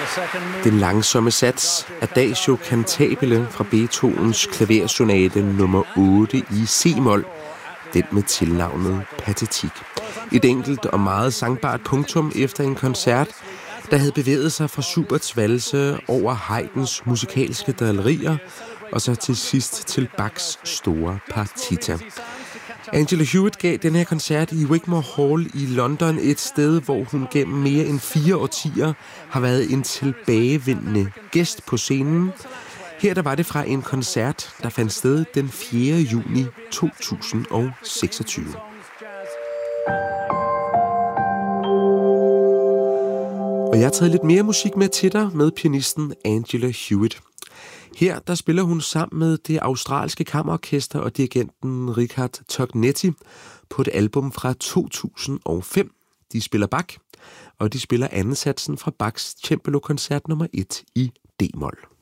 Den langsomme sats Adagio cantabile fra Beethovens klaversonate nummer 8 i C-mol, den med tilnavnet Patetik. Et enkelt og meget sangbart punktum efter en koncert, der havde bevæget sig fra Schuberts valse over Haydns musikalske drillerier, og så til sidst til Bachs store partita. Angela Hewitt gav den her koncert i Wigmore Hall i London, et sted, hvor hun gennem mere end 4 årtier har været en tilbagevendende gæst på scenen. Her der var det fra en koncert, der fandt sted den 4. juni 2026. Og jeg har taget lidt mere musik med til dig med pianisten Angela Hewitt. Her der spiller hun sammen med det australske kammerorkester og dirigenten Richard Tognetti på et album fra 2005. De spiller Bach, og de spiller anden satsen fra Bachs Cembalo-koncert nummer 1 i D-mol.